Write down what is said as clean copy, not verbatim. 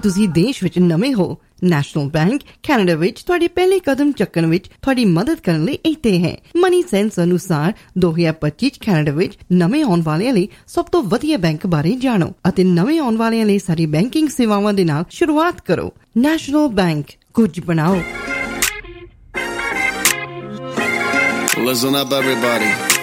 ਤੁਸੀਂ ਦੇਸ਼ ਵਿੱਚ ਨਵੇਂ ਹੋ, ਨੈਸ਼ਨਲ ਬੈਂਕ ਕੈਨੇਡਾ ਵਿੱਚ ਤੁਹਾਡੇ ਪਹਿਲੇ ਕਦਮ ਚੱਕਣ ਵਿੱਚ ਤੁਹਾਡੀ ਮਦਦ ਕਰਨ ਲਈ ਇੱਥੇ ਹੈ। ਮਨੀ ਸੈਂਸ ਅਨੁਸਾਰ 2025 ਚ ਕੈਨੇਡਾ ਵਿੱਚ ਨਵੇਂ ਆਉਣ ਵਾਲਿਆਂ ਲਈ ਸਭ ਤੋਂ ਵਧੀਆ ਬੈਂਕ ਬਾਰੇ ਜਾਣੋ ਅਤੇ ਨਵੇਂ ਆਉਣ ਵਾਲਿਆਂ ਲਈ ਸਾਰੀ ਬੈਂਕਿੰਗ ਸੇਵਾਵਾਂ ਦੇ ਨਾਲ ਸ਼ੁਰੂਆਤ ਕਰੋ। ਨੈਸ਼ਨਲ ਬੈਂਕ, ਕੁਝ ਬਣਾਓ। Listen up, everybody.